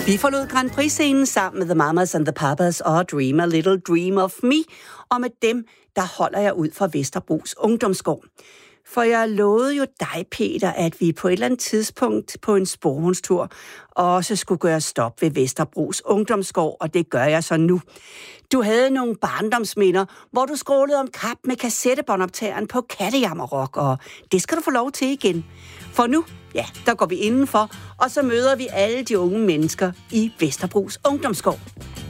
Vi forlod Grand Prix-scenen sammen med The Mamas and the Papas og Dream a Little Dream of Me, og med dem, der holder jeg ud fra Vesterbros Ungdomsgård. For jeg lovede jo dig, Peter, at vi på et eller andet tidspunkt på en sporvognstur også skulle gøre stop ved Vesterbros Ungdomsgård, og det gør jeg så nu. Du havde nogle barndomsminder, hvor du skrålede om kap med kassettebåndoptageren på Kattejammerrock, og det skal du få lov til igen. For nu, ja, der går vi indenfor, og så møder vi alle de unge mennesker i Vesterbros Ungdomsgård.